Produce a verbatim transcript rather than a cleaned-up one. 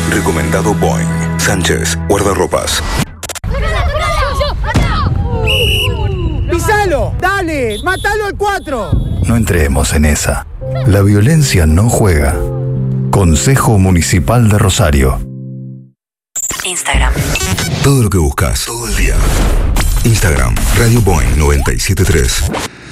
Recomendado Boeing. Sánchez, guardarropas. ¡Pisalo! ¡Dale! ¡Mátalo al cuatro! No entremos en esa. La violencia no juega. Consejo Municipal de Rosario. Instagram. Todo lo que buscas, todo el día. Instagram, Radio Boeing noventa y siete punto tres.